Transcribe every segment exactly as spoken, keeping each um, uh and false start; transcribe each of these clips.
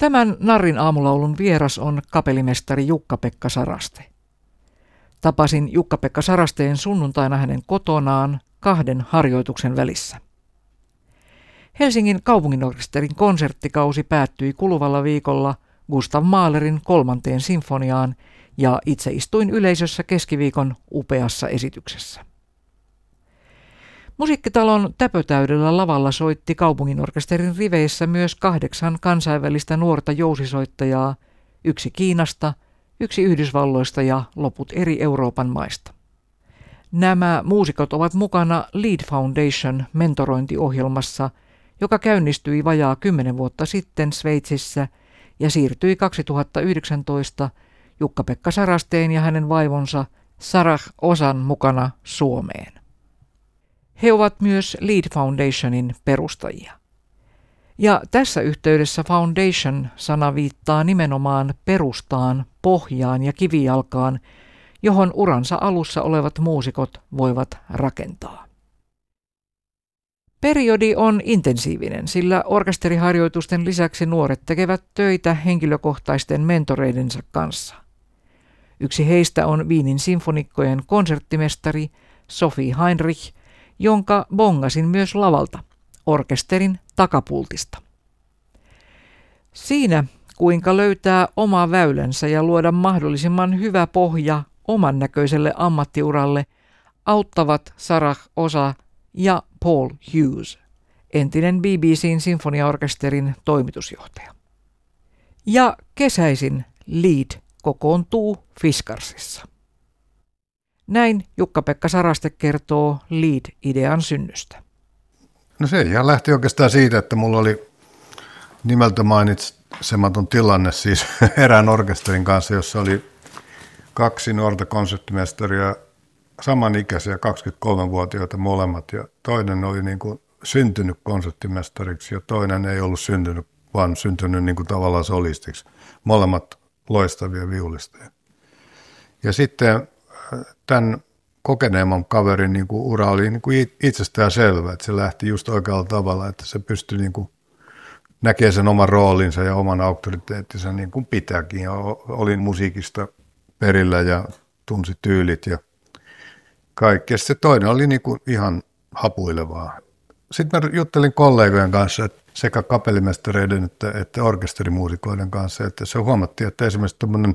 Tämän Narrin aamulaulun vieras on kapellimestari Jukka-Pekka Saraste. Tapasin Jukka-Pekka Sarasteen sunnuntaina hänen kotonaan kahden harjoituksen välissä. Helsingin kaupunginorkesterin konserttikausi päättyi kuluvalla viikolla Gustav Mahlerin kolmanteen sinfoniaan ja itse istuin yleisössä keskiviikon upeassa esityksessä. Musiikkitalon täpötäydellä lavalla soitti kaupunginorkesterin riveissä myös kahdeksan kansainvälistä nuorta jousisoittajaa, yksi Kiinasta, yksi Yhdysvalloista ja loput eri Euroopan maista. Nämä muusikot ovat mukana Lead Foundation mentorointiohjelmassa, joka käynnistyi vajaa kymmenen vuotta sitten Sveitsissä ja siirtyi kaksituhattayhdeksäntoista Jukka-Pekka Sarasteen ja hänen vaivonsa Sarah Osan mukana Suomeen. He ovat myös Lead Foundationin perustajia. Ja tässä yhteydessä foundation-sana viittaa nimenomaan perustaan, pohjaan ja kivijalkaan, johon uransa alussa olevat muusikot voivat rakentaa. Periodi on intensiivinen, sillä orkesteriharjoitusten lisäksi nuoret tekevät töitä henkilökohtaisten mentoreidensa kanssa. Yksi heistä on Wienin sinfonikkojen konserttimestari Sophie Heinrich, jonka bongasin myös lavalta, orkesterin takapultista. Siinä, kuinka löytää oma väylänsä ja luoda mahdollisimman hyvä pohja oman näköiselle ammattiuralle, auttavat Sarah Osa ja Paul Hughes, entinen B B C:n sinfoniaorkesterin toimitusjohtaja. Ja kesäisin Lead kokoontuu Fiskarsissa. Näin Jukka-Pekka Saraste kertoo Lead-idean synnystä. No se ihan lähti oikeastaan siitä, että mulla oli nimeltä mainitsematon tilanne siis erään orkesterin kanssa, jossa oli kaksi nuorta konserttimestaria, samanikäisiä kaksikymmentäkolmevuotiaita molemmat, ja toinen oli niin kuin syntynyt konserttimestariksi ja toinen ei ollut syntynyt, vaan syntynyt niin kuin tavallaan solistiksi. Molemmat loistavia viulisteja. Ja sitten tämän kokeneemman kaverin niin kuin ura oli niin kuin itsestään selvä, että se lähti just oikealla tavalla, että se pystyi niin kuin näkemään sen oman roolinsa ja oman auktoriteettinsa niin kuin pitääkin. Ja olin musiikista perillä ja tunsi tyylit ja kaikki. Ja se toinen oli niin kuin ihan hapuilevaa. Sitten mä juttelin kollegojen kanssa, että sekä kapellimestareiden että, että orkesterimuusikoiden kanssa, että se huomattiin, että esimerkiksi tämmöinen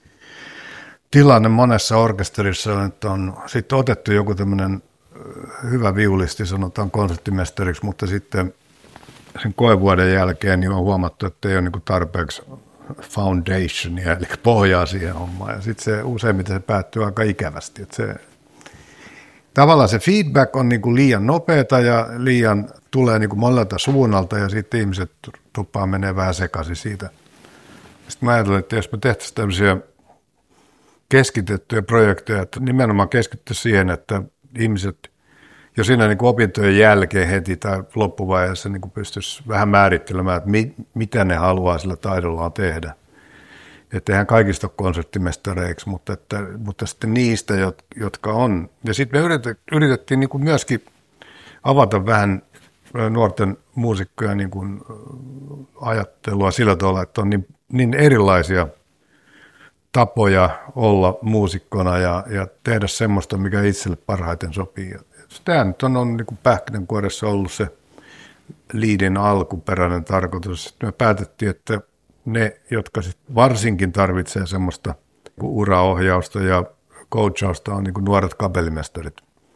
tilanne monessa orkesterissa on, että on sitten otettu joku tämmöinen hyvä viulisti, sanotaan konserttimestariksi, mutta sitten sen koevuoden jälkeen niin on huomattu, että ei ole niin kuin tarpeeksi foundationia, eli pohjaa siihen hommaan. Ja sitten se useimmiten se päättyy aika ikävästi. Että se, tavallaan se feedback on niin kuin liian nopeata ja liian tulee niin kuin monelta suunnalta ja sitten ihmiset tuppaa menee vähän sekaisin siitä. Sitten mä ajattelin, että jos me tehtäisiin tämmöisiä keskitettyjä projekteja, että nimenomaan keskittyy siihen, että ihmiset jo siinä niin kuin opintojen jälkeen heti tai loppuvaiheessa niin kuin pystyisi vähän määrittelemään, että mi, mitä ne haluaa sillä taidollaan tehdä. Että eihän kaikista ole konserttimestareiksi, mutta, että, mutta sitten niistä, jotka on. Ja sitten me yritettiin niin kuin myöskin avata vähän nuorten muusikkojen niin kuin ajattelua sillä tavalla, että on niin, niin erilaisia tapoja olla muusikkona ja, ja tehdä semmoista, mikä itselle parhaiten sopii. Tämä nyt on, on niin kuin pähkinänkuoressa ollut se Leadin alkuperäinen tarkoitus. Sitten me päätettiin, että ne, jotka sit varsinkin tarvitsee semmoista uraohjausta ja coachausta, on niin kuin nuoret kapellimestarit.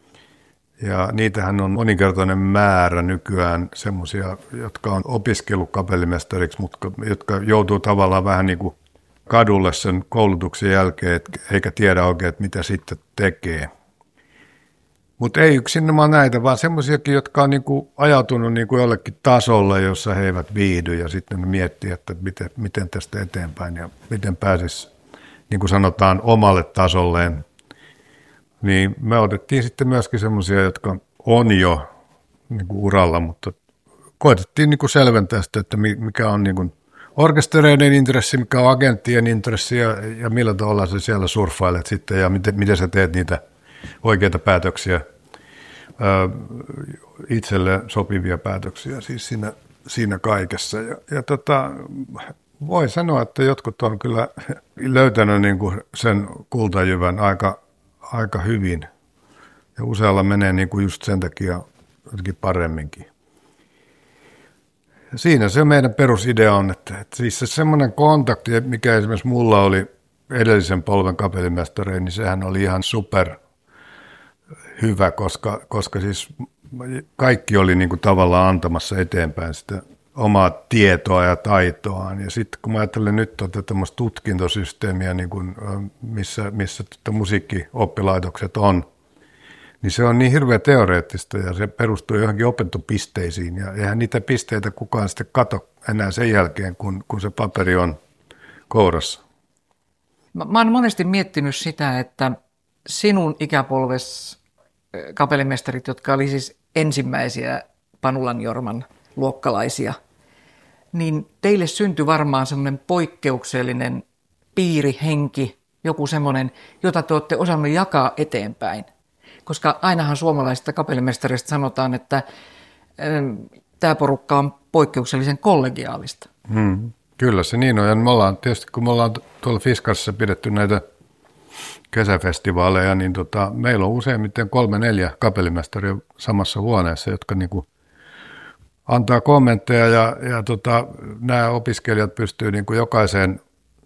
Ja niitähän on moninkertainen määrä nykyään semmoisia, jotka on opiskellut kapellimestariksi, mutta jotka joutuu tavallaan vähän niin kuin kadulle sen koulutuksen jälkeen, eikä tiedä oikein, että mitä sitten tekee. Mutta ei yksinomaan näitä, vaan semmoisiakin, jotka on niinku ajautunut niinku jollekin tasolle, jossa he eivät viihdy ja sitten ne miettii, että miten, miten tästä eteenpäin ja miten pääsisi, niin kuin sanotaan, omalle tasolleen. Niin me otettiin sitten myöskin semmoisia, jotka on jo niinku uralla, mutta koetettiin niinku selventää sitä, että mikä on niinku orkestereiden intressi, mikä on agenttien intressi ja, ja millä tavalla sä siellä surffailet sitten ja miten, miten sä teet niitä oikeita päätöksiä, ää, itselle sopivia päätöksiä siis siinä, siinä kaikessa. Ja, ja tota, Voi sanoa, että jotkut on kyllä löytänyt niin kuin sen kultajyvän aika, aika hyvin. Ja usealla menee niin kuin just sen takia jotenkin paremminkin. Ja siinä se meidän perusidea on, että, että siis se semmoinen kontakti, mikä esimerkiksi mulla oli edellisen polven kapellimestareen, niin sehän oli ihan super hyvä, koska, koska siis kaikki oli niin kuin tavallaan antamassa eteenpäin sitä omaa tietoa ja taitoaan. Ja sitten kun mä ajattelen nyt tuota tämmöistä tutkintosysteemiä, niin kuin missä, missä musiikkioppilaitokset on, niin se on niin hirveän teoreettista ja se perustuu johonkin opintopisteisiin. Ja eihän niitä pisteitä kukaan sitten kato enää sen jälkeen, kun, kun se paperi on kourassa. Mä, mä oon monesti miettinyt sitä, että sinun ikäpolves kapellimestarit, jotka oli siis ensimmäisiä Panulan Jorman luokkalaisia, niin teille syntyi varmaan semmoinen poikkeuksellinen piirihenki, joku semmoinen, jota te olette osannut jakaa eteenpäin. Koska ainahan suomalaisista kapellimestarista sanotaan, että tämä porukka on poikkeuksellisen kollegiaalista. Hmm, kyllä se niin on. Ja me ollaan tietysti, kun me ollaan tuolla Fiskarissa pidetty näitä kesäfestivaaleja, niin tota, meillä on useimmiten kolme neljä kapellimestaria samassa huoneessa, jotka niinku antaa kommentteja ja, ja tota, nämä opiskelijat pystyy niinku jokaiseen,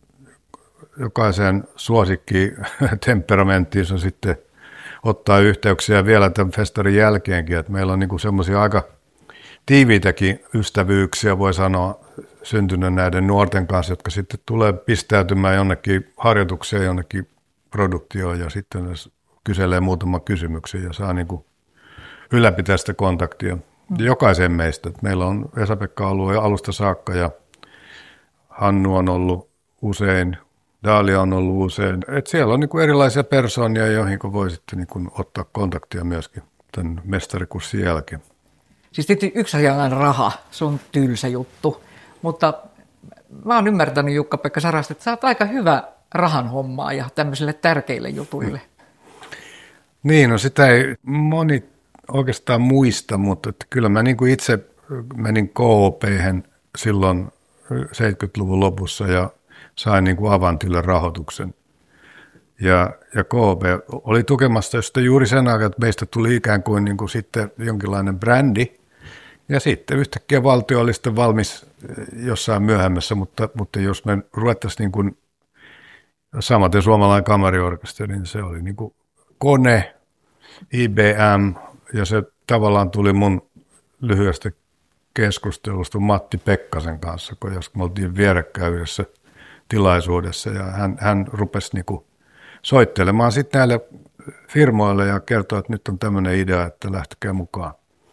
jokaiseen suosikkiin temperamenttiinsa sitten ottaa yhteyksiä vielä tämän festarin jälkeenkin, että meillä on niinku semmoisia aika tiiviitäkin ystävyyksiä, voi sanoa, syntynyt näiden nuorten kanssa, jotka sitten tulee pistäytymään jonnekin harjoitukseen, jonnekin produktioon ja sitten kyselee muutaman kysymyksen ja saa niinku ylläpitää sitä kontaktia. Jokaisen meistä. Meillä on Esa-Pekka ollut alusta saakka ja Hannu on ollut usein, Dalia on ollut usein. Et siellä on niinku erilaisia persoonia, joihin voi sitten niinku ottaa kontaktia myöskin tämän mestarikurssin jälkeen. Siis tietysti yksi asia on raha, se on tylsä juttu, mutta mä oon ymmärtänyt Jukka-Pekka Sarasta, että sä oot aika hyvä rahan hommaa ja tämmöisille tärkeille jutuille. Niin, no sitä ei moni oikeastaan muista, mutta että kyllä mä niin kuin itse menin K O P:hen silloin seitsemänkymmentäluvun lopussa ja sain niin kuin Avantille rahoituksen. Ja, ja K O P oli tukemassa sitä juuri sen aikaa, että meistä tuli ikään kuin, niin kuin sitten jonkinlainen brändi. Ja sitten yhtäkkiä valtio oli sitten valmis jossain myöhemmässä, mutta, mutta jos me ruvettaisiin niin kuin samaten suomalainen kamariorkesteri, niin se oli niin kuin kone, I B M, ja se tavallaan tuli mun lyhyestä keskustelusta Matti Pekkasen kanssa, kun jos me oltiin vierekkäin yhdessä tilaisuudessa, ja hän, hän rupesi niin kuin soittelemaan sitten näille firmoille ja kertoi, että nyt on tämmöinen idea, että lähtekää mukaan.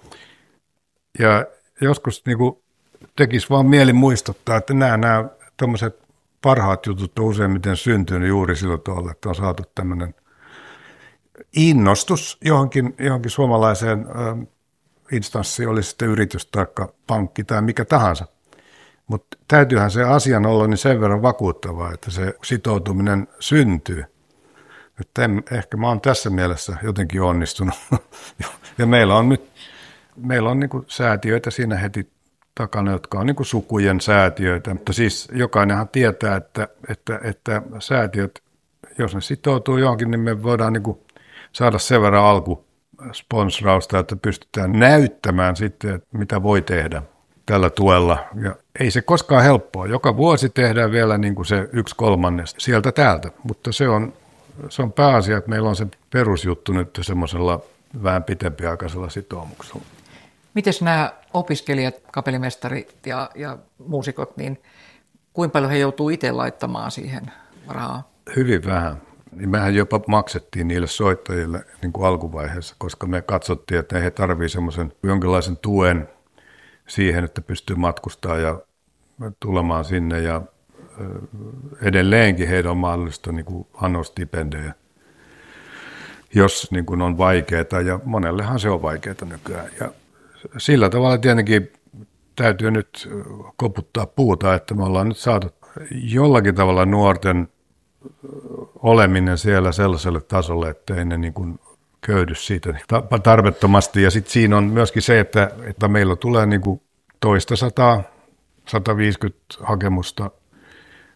Ja joskus niin kuin tekisi vaan mieli muistuttaa, että nämä, nämä tämmöiset parhaat jutut on useimmiten syntynyt juuri sillä tavalla, että on saatu tämmöinen innostus johonkin, johonkin suomalaiseen ö, instanssiin, oli sitten yritys tai pankki tai mikä tahansa. Mutta täytyyhän se asian olla niin sen verran vakuuttavaa, että se sitoutuminen syntyy. Että en, ehkä mä oon tässä mielessä jotenkin onnistunut. Ja meillä on nyt meillä on niinku säätiöitä siinä heti takana, jotka on niinku sukujen säätiöitä. Mutta siis jokainenhan tietää, että, että, että säätiöt, jos ne sitoutuu johonkin, niin me voidaan niinku saada sen verran alkusponsorausta, että pystytään näyttämään sitten, että mitä voi tehdä tällä tuella. Ja ei se koskaan helppoa. Joka vuosi tehdään vielä niin kuin se yksi kolmannes sieltä täältä, mutta se on, se on pääasia, että meillä on se perusjuttu nyt semmoisella vähän pitempiaikaisella sitoumuksella. Mites nämä opiskelijat, kapellimestarit ja, ja muusikot, niin kuinka paljon he joutuu itse laittamaan siihen rahaa? Hyvin vähän. Niin mehän jopa maksettiin niille soittajille niin kuin alkuvaiheessa, koska me katsottiin, että he tarvitsevat semmoisen jonkinlaisen tuen siihen, että pystyy matkustamaan ja tulemaan sinne. Ja edelleenkin heidän on mahdollista niin kuin anoa stipendejä, jos niin kuin on vaikeaa, ja monellehan se on vaikeaa nykyään. Ja sillä tavalla tietenkin täytyy nyt koputtaa puuta, että me ollaan nyt saatu jollakin tavalla nuorten oleminen siellä sellaiselle tasolle, että ei ne niin kuin köydy siitä tarvettomasti. Ja sitten siinä on myöskin se, että, että meillä tulee niin kuin toista sataa, sata viisikymmentä hakemusta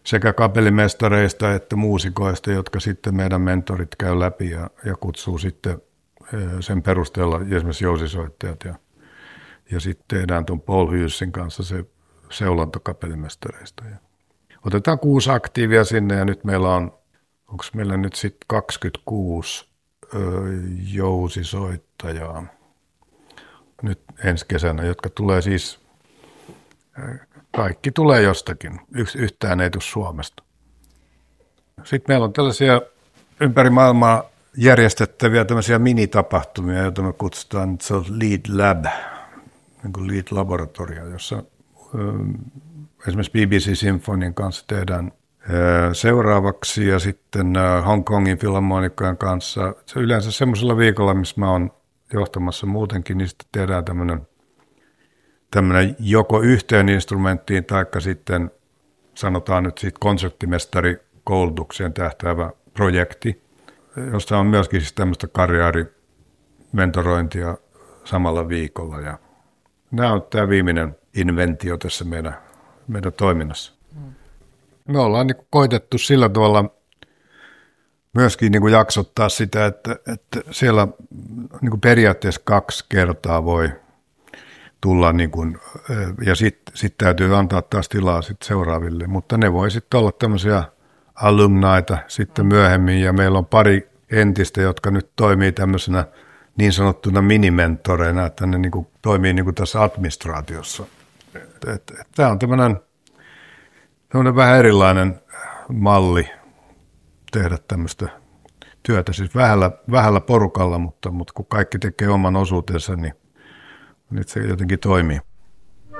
sekä kapellimestareista että muusikoista, jotka sitten meidän mentorit käy läpi ja, ja kutsuu sitten sen perusteella esimerkiksi jousisoittajat. Ja, ja sitten tehdään tuon Paul Hughesin kanssa se seulonta kapellimestareista. Ja otetaan kuusi aktiivia sinne ja nyt meillä on, onko meillä nyt sitten kaksikymmentäkuusi ö, jousisoittajaa nyt ensi kesänä, jotka tulee siis, kaikki tulee jostakin, Yks, yhtään ei tule Suomesta. Sitten meillä on tällaisia ympäri maailmaa järjestettäviä tämmöisiä minitapahtumia, joita me kutsutaan se on Lead Lab, niin kuin Lead Laboratoria, jossa esimerkiksi B B C Symphonyn kanssa tehdään seuraavaksi ja sitten Hong Kongin filharmonikojen kanssa. Se yleensä semmoisella viikolla, missä mä oon johtamassa muutenkin, niin sitten tehdään tämmöinen, tämmöinen joko yhteen instrumenttiin taikka sitten sanotaan nyt siitä konserttimestarikoulutukseen tähtäävä projekti, jossa on myöskin siis tämmöistä karjäärimentorointia samalla viikolla. Ja nämä on tämä viimeinen inventio tässä meidän, meidän toiminnassa. Me ollaan niin kuin koitettu sillä tavalla myöskin niin kuin jaksottaa sitä, että, että siellä niin kuin periaatteessa kaksi kertaa voi tulla, niin kuin, ja sitten sit täytyy antaa taas tilaa sit seuraaville, mutta ne voi sitten olla tämmöisiä alumnaita sitten myöhemmin, ja meillä on pari entistä, jotka nyt toimii tämmöisenä niin sanottuna minimentoreina, että ne niin kuin toimii niin kuin tässä administraatiossa. Tämä on tämmöinen, tämmöinen vähän erilainen malli tehdä tämmöistä työtä, siis vähällä, vähällä porukalla, mutta, mutta kun kaikki tekee oman osuutensa, niin nyt se jotenkin toimii.